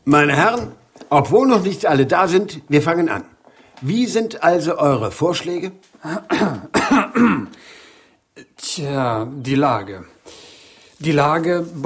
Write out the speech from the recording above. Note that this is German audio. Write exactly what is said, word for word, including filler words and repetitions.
Meine Herren, obwohl noch nicht alle da sind, wir fangen an. Wie sind also eure Vorschläge? Tja, die Lage. Die Lage